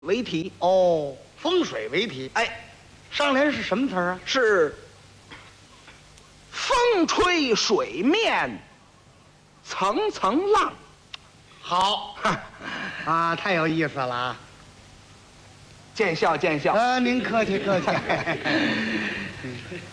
为题。 哦，风水为题。 哎， 上联是什么词儿啊？ 是风吹水面层层浪。 好，啊，太有意思了啊！ 见笑见笑。 您客气客气。